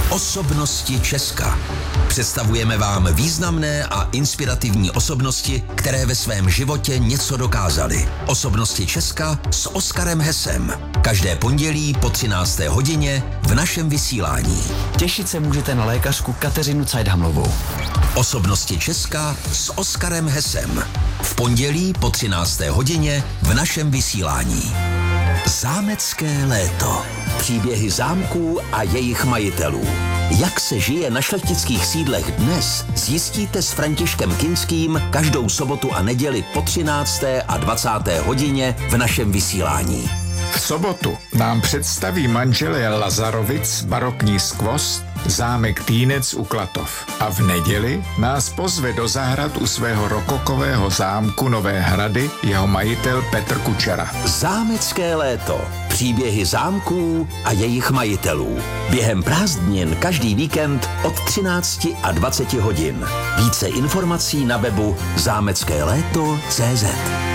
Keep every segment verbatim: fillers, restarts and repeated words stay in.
Osobnosti Česka. Představujeme vám významné a inspirativní osobnosti, které ve svém životě něco dokázaly. Osobnosti Česka s Oskarem Hesem. Každé pondělí po třinácté hodině v našem vysílání. Těšit se můžete na lékařku Kateřinu Cajdhamlovou. Osobnosti Česka s Oskarem Hesem. V pondělí po třinácté hodině v našem vysílání. Zámecké léto. Příběhy zámků a jejich majitelů. Jak se žije na šlechtických sídlech dnes, zjistíte s Františkem Kinským každou sobotu a neděli po třinácté a dvacáté hodině v našem vysílání. V sobotu nám představí manželé Lazarovic barokní skvost zámek Týnec u Klatov. A v neděli nás pozve do zahrad u svého rokokového zámku Nové Hrady jeho majitel Petr Kučera. Zámecké léto. Příběhy zámků a jejich majitelů. Během prázdnin každý víkend od třinácti a dvaceti hodin. Více informací na webu zámecké léto tečka cé zet.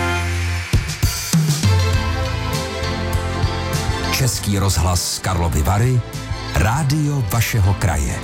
Český rozhlas Karlovy Vary, rádio vašeho kraje.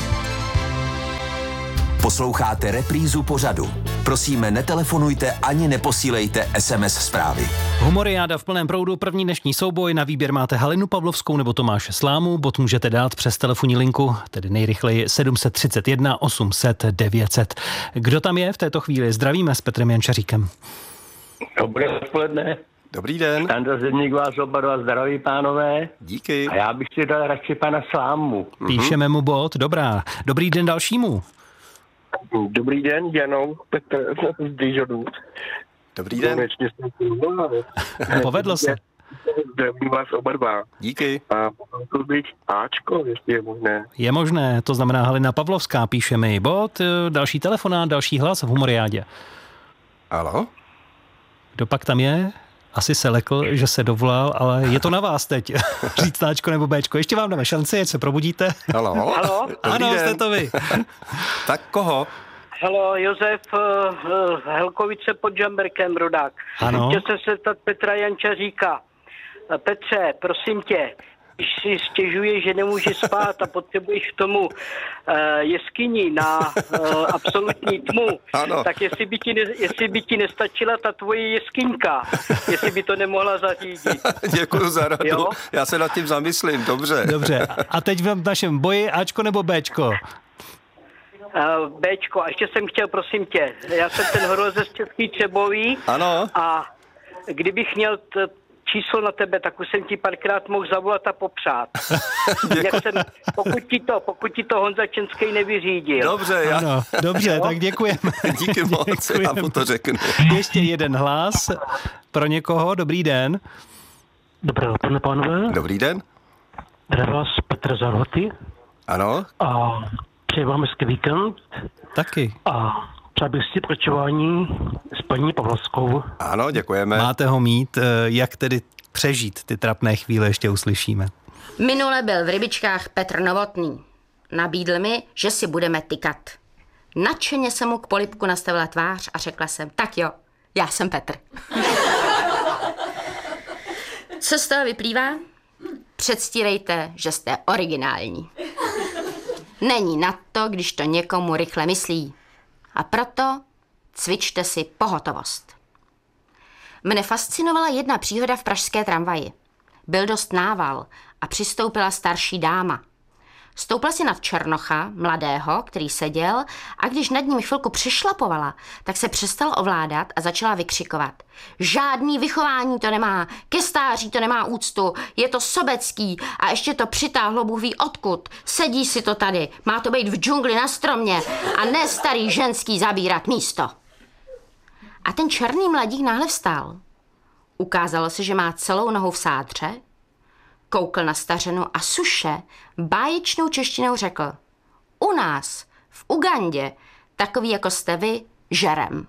Posloucháte reprízu pořadu. Prosíme, netelefonujte ani neposílejte es em es zprávy. Humoriáda v plném proudu, první dnešní souboj. Na výběr máte Halinu Pavlovskou nebo Tomáše Slámu. Bod můžete dát přes telefonní linku, tedy nejrychleji sedm set třicet jedna osm set devět set. Kdo tam je v této chvíli? Zdravíme s Petrem Jančaříkem. Dobré odpoledne. Dobrý den. Standa Zedník vás oba dva zdraví, pánové. Díky. A já bych si dal radši pana Slámu. Píšeme mu bod, dobrá. Dobrý den dalšímu. Dobrý den, Janou, Petr z Dižonu. Dobrý den. Konečně jsem si Povedlo se. Zdravím vás oba dva. Díky. A poprosil bych Ačko, jestli je možné. Je možné, to znamená Halina Pavlovská, píšeme jí bod. Další telefonát, další hlas v Humoriádě. Haló? Kdo pak tam je? Asi se lekl, že se dovolal, ale je to na vás teď. Říct Ačko nebo Béčko. Ještě vám dáme šanci, ať se probudíte. Haló? Haló? Ano, den. jste to vy. Tak koho? Haló, Josef uh, Helkovice pod Žamberkem, rodák. Ano. Chtěl se zeptat Petra Jančaříka. Petře, prosím tě, když si stěžuješ, že nemůžeš spát a potřebuješ k tomu uh, jeskyni na uh, absolutní tmu, Ano. tak jestli by, ti ne, jestli by ti nestačila ta tvoje jeskyňka, jestli by to nemohla zařídit. Děkuji za radu. Jo? Já se nad tím zamyslím, dobře. Dobře. A teď v našem boji Ačko nebo Béčko? Uh, Béčko, a ještě jsem chtěl, prosím tě, já jsem ten horolezec z Český Třeboví. Ano. A kdybych měl t- číslo na tebe, tak už jsem ti párkrát mohl zavolat a popřát. Jak jsem, pokud, ti to, pokud ti to Honza Čenský nevyřídil. Dobře, já... Ano, dobře, tak děkujeme. Díky moc, já mu to řeknu. Ještě jeden hlas pro někoho. Dobrý den. Dobré odpoledne, pánové. Dobrý den. Zdravím vás Petr Zarhoty Ano. a přeji vám hezký víkend Taky. a přál bych si pokračování s paní Pavlovskou. Ano, děkujeme. Máte ho mít, jak tedy přežít ty trapné chvíle, ještě uslyšíme. Minule byl v Rybičkách Petr Novotný. Nabídl mi, že si budeme tykat. Nadšeně jsem mu k polibku nastavila tvář a řekla jsem, tak jo, já jsem Petr. Co z toho vyplývá? Předstírejte, že jste originální. Není na to, když to někomu rychle myslí. A proto cvičte si pohotovost. Mne fascinovala jedna příhoda v pražské tramvaji. Byl dost nával a přistoupila starší dáma. Stoupla si nad Černocha, mladého, který seděl, a když nad ním chvilku přešlapovala, tak se přestal ovládat a začala vykřikovat. Žádný vychování to nemá, ke stáří to nemá úctu, je to sobecký a ještě to přitáhlo Bůh ví odkud. Sedí si to tady, má to být v džungli na stromě a ne starý ženský zabírat místo. A ten černý mladík náhle vstal. Ukázalo se, že má celou nohu v sádře, koukl na stařenu a suše báječnou češtinou řekl: u nás, v Ugandě, takový jako jste vy, žerem.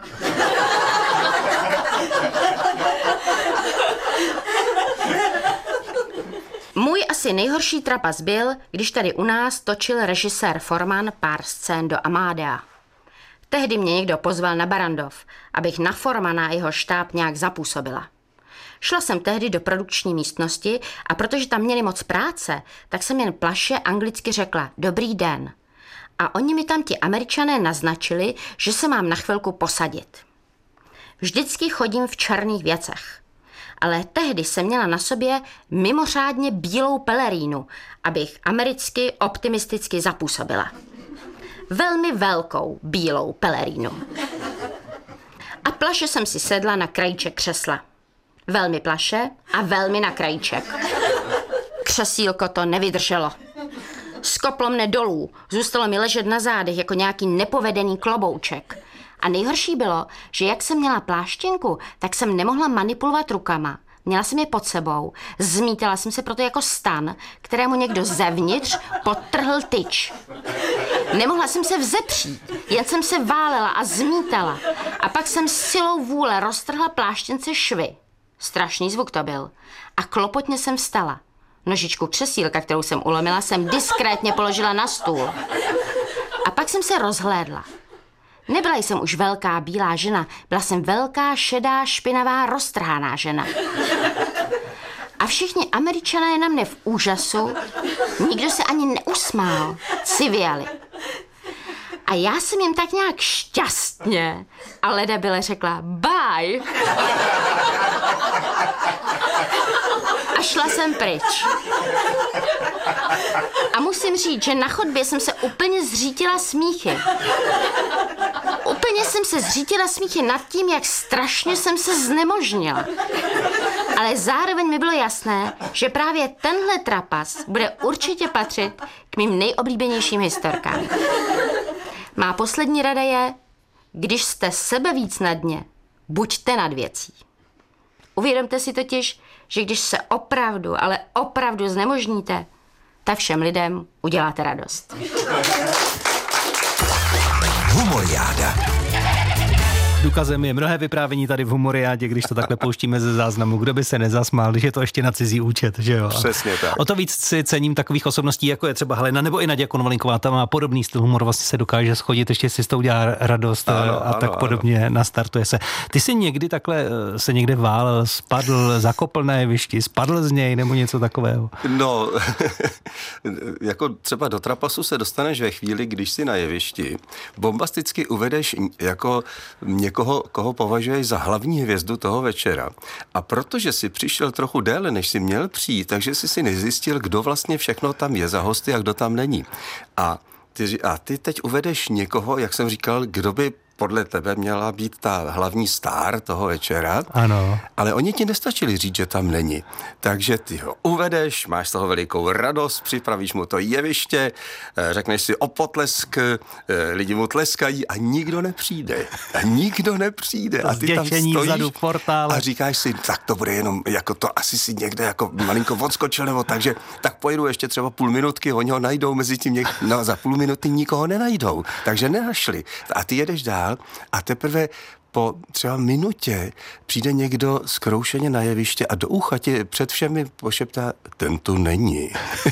Můj asi nejhorší trapas byl, když tady u nás točil režisér Forman pár scén do Amadea. Tehdy mě někdo pozval na Barandov, abych na Formana a jeho štáb nějak zapůsobila. Šla jsem tehdy do produkční místnosti a protože tam měli moc práce, tak jsem jen plaše anglicky řekla dobrý den. A oni mi tam ti Američané naznačili, že se mám na chvilku posadit. Vždycky chodím v černých věcech. Ale tehdy jsem měla na sobě mimořádně bílou pelerínu, abych americky optimisticky zapůsobila. Velmi velkou bílou pelerínu. A plaše jsem si sedla na krajíček křesla. Velmi plaše a velmi na krajíček. Křesílko to nevydrželo. Skoplo mne dolů, zůstalo mi ležet na zádech jako nějaký nepovedený klobouček. A nejhorší bylo, že jak jsem měla pláštěnku, tak jsem nemohla manipulovat rukama. Měla jsem je pod sebou, zmítala jsem se proto jako stan, kterému někdo zevnitř podtrhl tyč. Nemohla jsem se vzepřít, jen jsem se válela a zmítala. A pak jsem silou vůle roztrhla pláštěnce švy. Strašný zvuk to byl. A klopotně jsem vstala. Nožičku křesílka, kterou jsem ulomila, jsem diskrétně položila na stůl. A pak jsem se rozhlédla. Nebyla jsem už velká bílá žena, byla jsem velká, šedá, špinavá, roztrhaná žena. A všichni Američané na mne v úžasu, nikdo se ani neusmál, civěli. A já jsem jim tak nějak šťastně a ledabyle řekla bye. A šla jsem pryč. A musím říct, že na chodbě jsem se úplně zřítila smíchy. Úplně jsem se zřítila smíchy nad tím, jak strašně jsem se znemožnila. Ale zároveň mi bylo jasné, že právě tenhle trapas bude určitě patřit k mým nejoblíbenějším historkám. Má poslední rada je, když jste sebe víc na dně, buďte nad věcí. Uvědomte si totiž, že když se opravdu, ale opravdu znemožníte, tak všem lidem uděláte radost. Humoriáda. Důkazem je mnohé vyprávění tady v Humoriádě, když to takhle pouštíme ze záznamu. Kdo by se nezasmál, když je to ještě na cizí účet, že jo? Přesně tak. O to víc si cením takových osobností, jako je třeba Helena nebo i Naděja Konvalinková, ta má podobný styl humoru, vlastně se dokáže schodit, ještě si s tou dělá radost ano, a ano, tak podobně, ano. Nastartuje se. Ty jsi někdy takhle se někde válel, spadl, zakopl na jevišti, spadl z něj nebo něco takového? No, jako třeba do trapasu se dostaneš ve chvíli, když si na jevišti bombasticky uvedeš jako někoho, koho považuješ za hlavní hvězdu toho večera. A protože si přišel trochu déle, než si měl přijít, takže jsi si nezjistil, kdo vlastně všechno tam je za hosty a kdo tam není. A ty, a ty teď uvedeš někoho, jak jsem říkal, kdo by podle tebe měla být ta hlavní star toho večera. Ano. Ale oni ti nestačili říct, že tam není. Takže ty ho uvedeš, máš z toho velikou radost, připravíš mu to jeviště, řekneš si o potlesk, lidi mu tleskají a nikdo nepřijde. A nikdo nepřijde. A ty tam stojíš a říkáš si, tak to bude jenom, jako to asi si někde jako malinko odskočil, nebo takže, tak pojedu ještě třeba půl minutky, oni ho najdou mezi tím, něk... no za půl minuty nikoho nenajdou. Takže nenašli. A ty jedeš dál a teprve po třeba minutě přijde někdo zkroušeně na jeviště a do ucha ti před všemi pošeptá, ten tu není.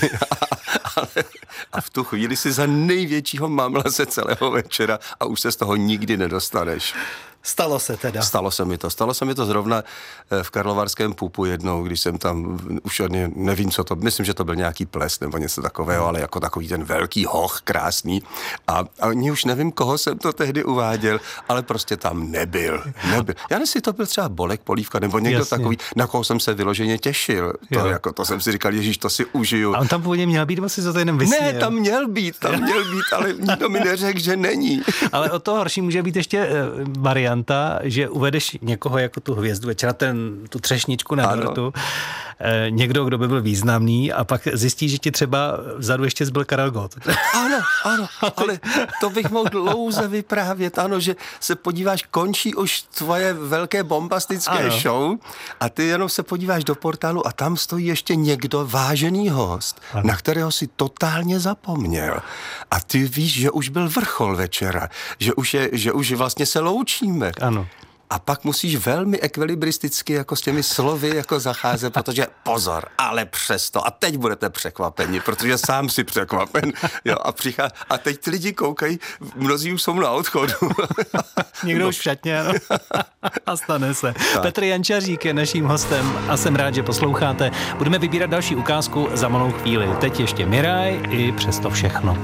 A v tu chvíli si za největšího mamlase celého večera a už se z toho nikdy nedostaneš. Stalo se teda. Stalo se mi to. Stalo se mi to zrovna v Karlovarském Pupu jednou, když jsem tam, už nevím, co to, myslím, že to byl nějaký ples nebo něco takového, ale jako takový ten velký hoch, krásný. A, a ani už nevím, koho jsem to tehdy uváděl, ale prostě tam nebyl. nebyl. Já nevím, to byl třeba Bolek, Polívka nebo někdo Jasně. takový, na koho jsem se vyloženě těšil. To, jako, to jsem si říkal, ježíš, to si užiju. A on tam původně měl být, vlastně to jenom vysměl. Ne, tam měl být, tam měl být, ale nikdo mi neřekl, že není. Ale o to horší může být ještě variant, že uvedeš někoho jako tu hvězdu večera, ten, tu třešničku na dortu, eh, někdo, kdo by byl významný a pak zjistí, že ti třeba vzadu ještě zbyl Karel Gott. Ano, ano, ale to bych mohl dlouze vyprávět, ano, že se podíváš, končí už tvoje velké bombastické ano. show a ty jenom se podíváš do portálu a tam stojí ještě někdo vážený host, ano. na kterého si totálně zapomněl. A ty víš, že už byl vrchol večera, že už, je, že už vlastně se loučíme. Ano. a pak musíš velmi ekvilibristicky jako s těmi slovy jako zacházet, protože pozor, ale přesto, a teď budete překvapeni, protože sám si překvapen, jo, a přichá, a teď ty lidi koukají, mnozí už jsou na odchodu. Někdo no. už v šatně, no. A stane se. Tak. Petr Jančařík je naším hostem a jsem rád, že posloucháte. Budeme vybírat další ukázku za malou chvíli. Teď ještě Miraj i přesto všechno.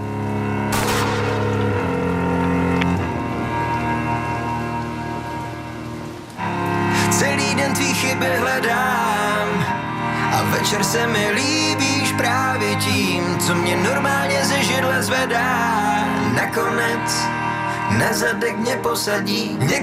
Celý den tvý chyby hledám a večer se mi líbíš právě tím, co mě normálně ze židle zvedá. Nakonec na zadek mě posadí.